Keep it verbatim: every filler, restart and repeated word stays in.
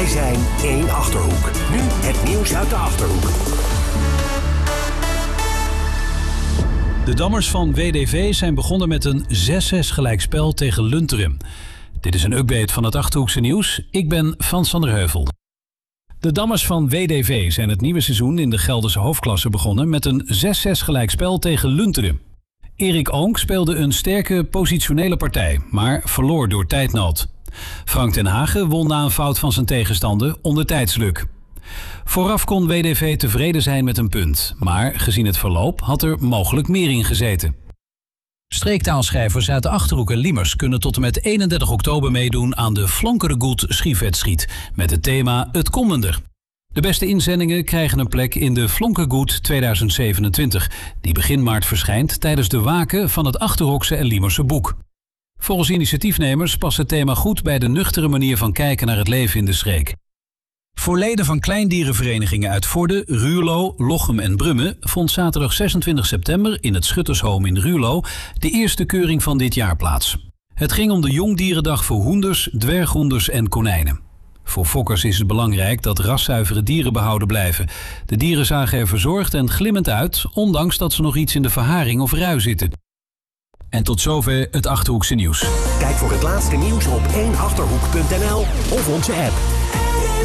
Wij zijn één Achterhoek. Nu het nieuws uit de Achterhoek. De Dammers van W D V zijn begonnen met een zes zes gelijkspel tegen Lunteren. Dit is een update van het Achterhoekse nieuws. Ik ben Frans van der Heuvel. De Dammers van W D V zijn het nieuwe seizoen in de Gelderse hoofdklasse begonnen met een zes zes gelijkspel tegen Lunteren. Erik Oonk speelde een sterke positionele partij, maar verloor door tijdnood. Frank ten Hagen won na een fout van zijn tegenstander onder tijdsluk. Vooraf kon W D V tevreden zijn met een punt, maar gezien het verloop had er mogelijk meer in gezeten. Streektaalschrijvers uit de Achterhoek en Liemers kunnen tot en met eenendertig oktober meedoen aan de Flonkerengoed Schiefwedstrijd met het thema Het Kommender. De beste inzendingen krijgen een plek in de Flonkerengoed tweeduizend zevenentwintig, die begin maart verschijnt tijdens de Waken van het Achterhoekse en Liemerse boek. Volgens initiatiefnemers past het thema goed bij de nuchtere manier van kijken naar het leven in de streek. Voor leden van kleindierenverenigingen uit Vorden, Ruurlo, Lochem en Brummen vond zaterdag zesentwintig september in het Schuttershome in Ruurlo de eerste keuring van dit jaar plaats. Het ging om de Jongdierendag voor hoenders, dwerghoenders en konijnen. Voor fokkers is het belangrijk dat raszuivere dieren behouden blijven. De dieren zagen er verzorgd en glimmend uit, ondanks dat ze nog iets in de verharing of rui zitten. En tot zover het Achterhoekse nieuws. Kijk voor het laatste nieuws op één achterhoek punt n l of onze app.